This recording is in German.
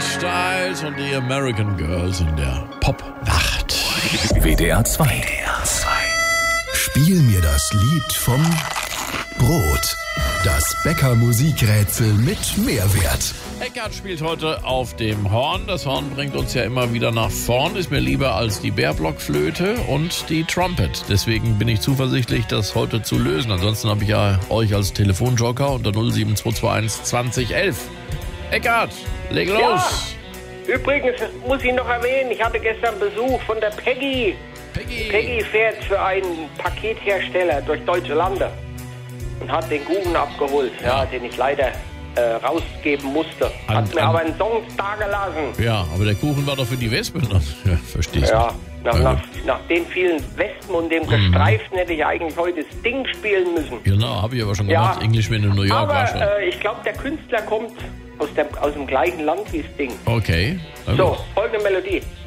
Styles und die American Girls in der Popnacht. WDR 2. Spiel mir das Lied vom Brot. Das Bäcker-Musikrätsel mit Mehrwert. Eckart spielt heute auf dem Horn. Das Horn bringt uns ja immer wieder nach vorn. Ist mir lieber als die Bärblockflöte und die Trumpet. Deswegen bin ich zuversichtlich, das heute zu lösen. Ansonsten habe ich ja euch als Telefonjoker unter 07221 2011. Eckart, leg los. Ja. Übrigens muss ich noch erwähnen, ich hatte gestern Besuch von der Peggy. Peggy fährt für einen Pakethersteller durch deutsche Lande und hat den Kuchen abgeholt, den ich leider rausgeben musste. Hat mir aber einen Song dagelassen. Ja, aber der Kuchen war doch für die Wespen. Ja, verstehst du. Ja, nach den vielen Wespen und dem Gestreiften hätte ich eigentlich heute Sting spielen müssen. Genau, habe ich aber schon gemacht. Englishman in New York aber, war schon. Ich glaube, der Künstler kommt aus dem gleichen Land wie Sting. Okay. So, folgende Melodie.